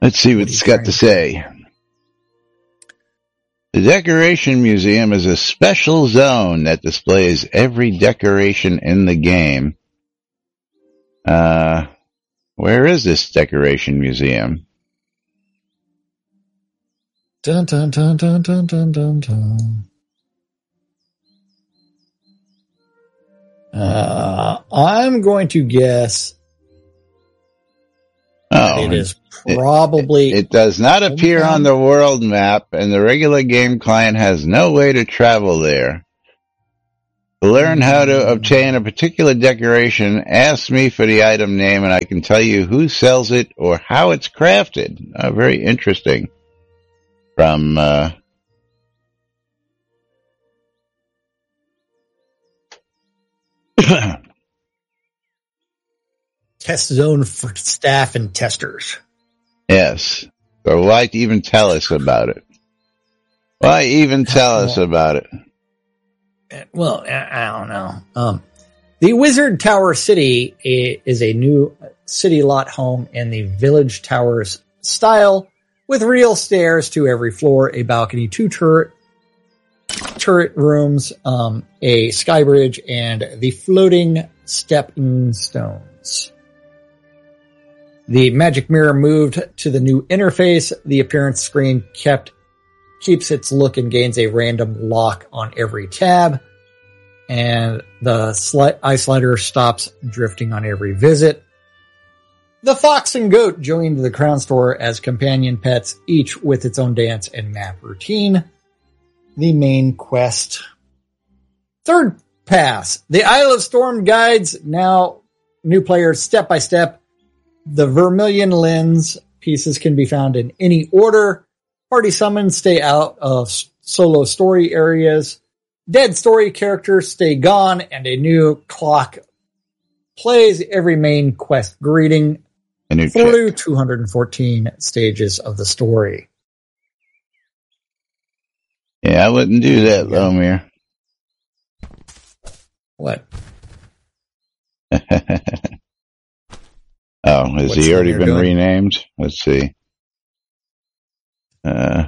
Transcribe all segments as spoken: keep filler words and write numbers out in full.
Let's see what it's got to say. The Decoration Museum is a special zone that displays every decoration in the game. Uh, where is this Decoration Museum? Dun dun dun dun dun dun dun dun. Uh, I'm going to guess. Oh, it is probably. It, it does not appear on the world map, and the regular game client has no way to travel there. To learn how to obtain a particular decoration, ask me for the item name, and I can tell you who sells it or how it's crafted. Uh, very interesting. From uh, test zone for staff and testers. Yes. So why even tell us about it? Why even tell us about it? Well, I don't know. Um, the Wizard Tower City is a new city lot home in the Village Towers style, with real stairs to every floor, a balcony, two turret turret rooms, um, a sky bridge, and the floating stepping stones. The magic mirror moved to the new interface. The appearance screen kept keeps its look and gains a random lock on every tab. And the sli- ice slider stops drifting on every visit. The fox and goat joined the Crown Store as companion pets, each with its own dance and map routine. The main quest. Third pass. The Isle of Storm guides now new players step by step. The Vermilion Lens pieces can be found in any order. Party summons stay out of solo story areas. Dead story characters stay gone, and a new clock plays every main quest greeting through two hundred fourteen stages of the story. Yeah, I wouldn't do that, Lomir. What? Oh, has What's he already been doing? renamed? Let's see. Uh,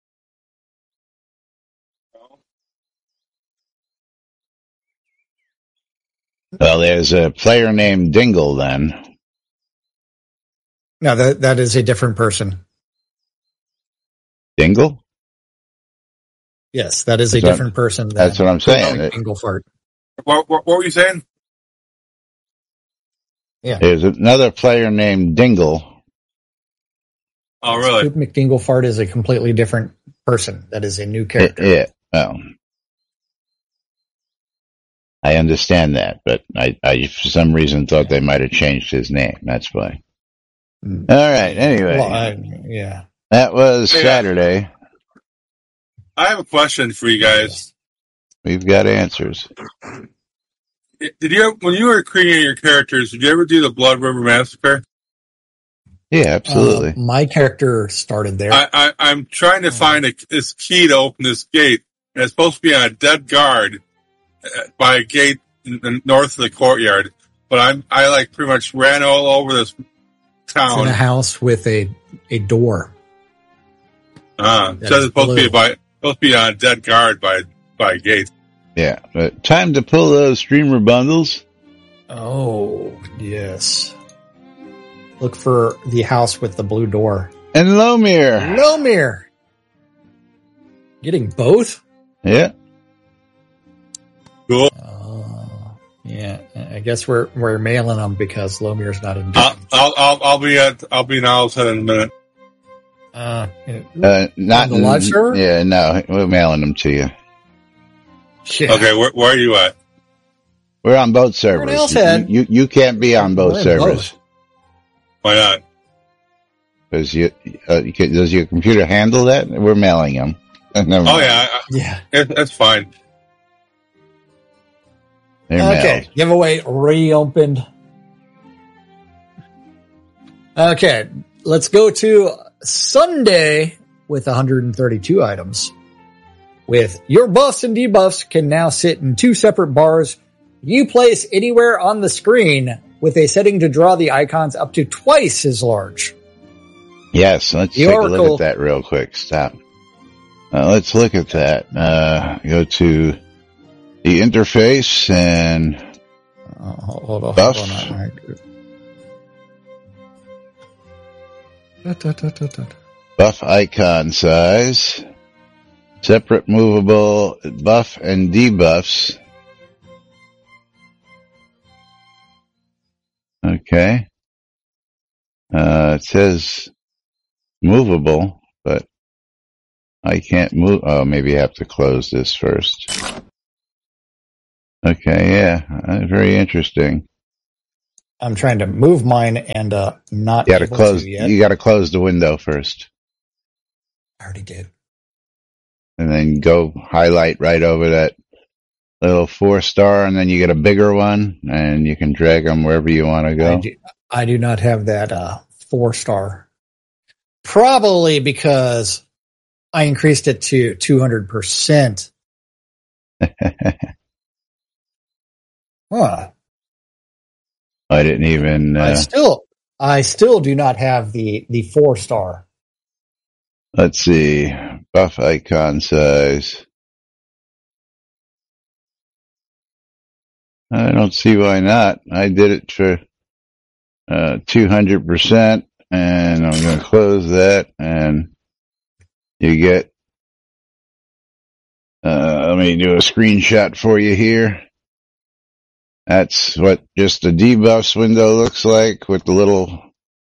well, there's a player named Dingle then. No, that that is a different person. Dingle? Yes, that is a That's what- different person. Than that's what I'm saying. Dinglefart. What, what, what were you saying? Yeah. There's another player named Dingle. Oh, really? Scoop McDinglefart is a completely different person. That is a new character. Yeah. Oh. I understand that, but I, I for some reason thought they might have changed his name. That's why. Mm. All right. Anyway, Well, I, yeah. that was Yeah. Saturday. I have a question for you guys. We've got answers. Did you, when you were creating your characters, did you ever do the Blood River Massacre? Yeah, absolutely. Uh, my character started there. I, I, I'm trying to find a, this key to open this gate. And it's supposed to be on a dead guard uh, by a gate in the north of the courtyard. But I'm, I like pretty much ran all over this It's town. in a house with a a door. Uh, That says is it's supposed to blue. be by, supposed to be on a dead guard by, by a gate. Yeah, but time to pull those streamer bundles. Oh, yes. Look for the house with the blue door. And Lomir. Lomir! Getting both? Yeah. Cool. Uh, yeah, I guess we're we're mailing them because Lomir's not in. I'll, I'll, I'll, I'll be at, I'll be in Owl's Head in a minute. Uh, Uh, not On the live server? Yeah, no, we're mailing them to you. yeah. Okay, where, where are you at? We're on both servers. Everyone else had- You, you you can't be on both We're in servers both. Why not? because you, uh, you can, does your computer handle that? We're mailing them. Never Oh mind. yeah, I, Yeah. it, that's fine. They're Okay, mailed. giveaway reopened. Okay, let's go to Sunday with one hundred thirty-two items. With your buffs and debuffs can now sit in two separate bars you place anywhere on the screen with a setting to draw the icons up to twice as large. Yes, let's The take Oracle. a look at that real quick. Stop. Uh, let's look at that. Uh, go to the interface and uh, hold on, buff. Hold on. Da, da, da, da, da. Buff icon size. Separate movable buff and debuffs. Okay. Uh, it says movable, but I can't move. Oh, maybe I have to close this first. Okay, yeah, uh, very interesting. I'm trying to move mine and uh, not You gotta able close, to yet. you gotta close the window first. I already did. And then go highlight right over that little four star, and then you get a bigger one, and you can drag them wherever you want to go. I do, I do not have that uh, four star. Probably because I increased it to two hundred percent. Huh. I didn't even. Uh, I still, I still do not have the the four star. let's see, buff icon size. I don't see why not. I did it for uh, two hundred percent, and I'm going to close that, and you get. Uh, let me do a screenshot for you here. That's what just the debuffs window looks like with the little.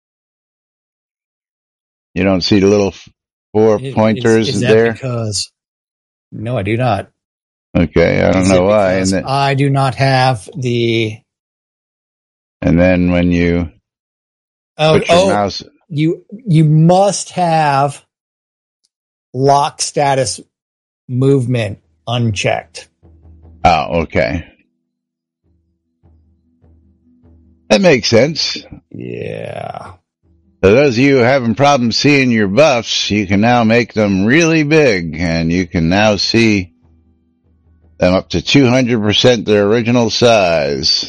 You don't see the little four pointers is, is there? that because? No, I do not. Okay, I don't Is know it why. And because then, I do not have the. and then when you Oh, put your oh mouse, you you must have lock status movement unchecked. oh, okay, that makes sense. Yeah. For those of you having problems seeing your buffs, you can now make them really big, and you can now see them up to two hundred percent their original size.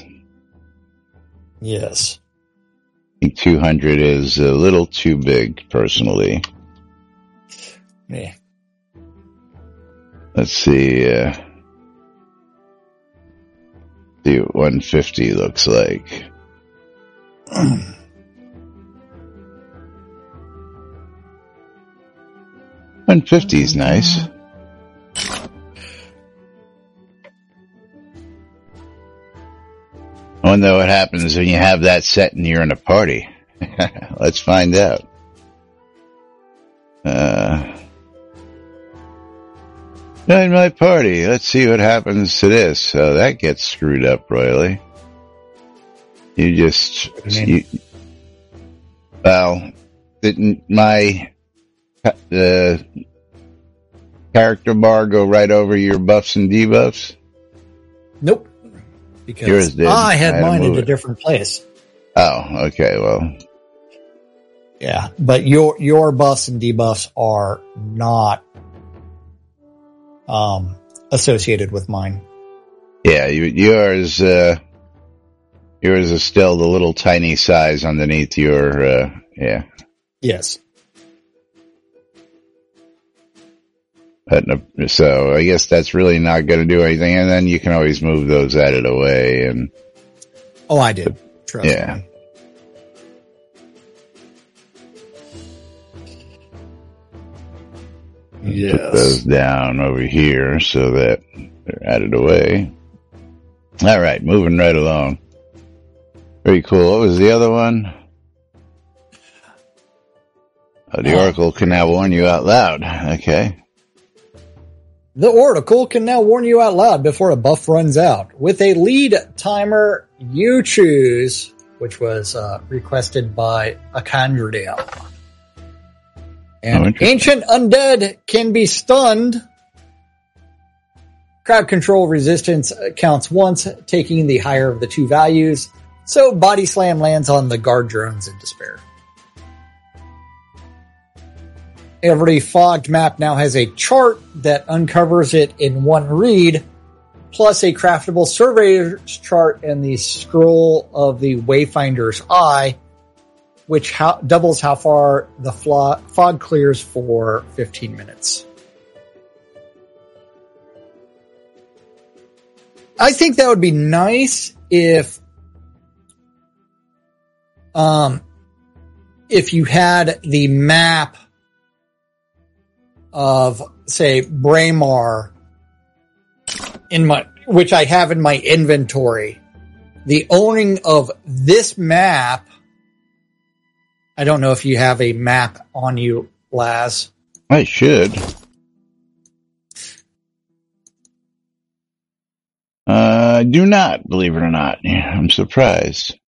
Yes. I think two hundred is a little too big, personally. Yeah. Let's see, uh, see what one fifty looks like. one fifty is nice. I wonder what happens when you have that set and you're in a party. Let's find out. Uh, join my party. Let's see what happens to this. So that gets screwed up royally. You just, you, well, didn't my uh, character bar go right over your buffs and debuffs? Nope. Because Yours did. I had I had mine to in move a it. different place. Oh, okay. Well, Yeah, but your your buffs and debuffs are not um, associated with mine. yeah, you, yours, uh, yours is still the little tiny size underneath your, uh, yeah. Yes. But, uh, so I guess that's really not going to do anything. And then you can always move those out of the way. And Oh, I did. Trust yeah. me. Put Yes. those down over here so that they're out of the way. All right, moving right along. Very cool. What was the other one? Oh, the Oh. Oracle can now warn you out loud. Okay. The Oracle can now warn you out loud before a buff runs out. With a lead timer, you choose, which was uh, requested by Akandradale. Oh, And interesting. ancient undead can be stunned. Crowd control resistance counts once, taking the higher of the two values. So body slam lands on the guard drones in despair. Every fogged map now has a chart that uncovers it in one read, plus a craftable surveyor's chart and the scroll of the Wayfinder's Eye. which how, doubles how far the flo- fog clears for fifteen minutes. I think that would be nice if, um, if you had the map of, say, Braemar in my, which I have in my inventory. The owning of this map, I don't know if you have a map on you, Laz. I should. Uh, I do not, believe it or not. Yeah, I'm surprised.